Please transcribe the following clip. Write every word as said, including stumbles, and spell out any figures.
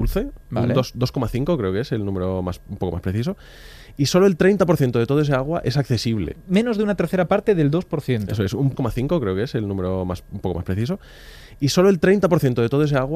dulce, Vale. un dos coma cinco creo que es el número más, un poco más preciso, y solo el treinta por ciento de todo ese agua es accesible. Menos de una tercera parte del dos por ciento. Eso es, un uno coma cinco creo que es el número más, un poco más preciso, y solo el treinta por ciento de todo ese agua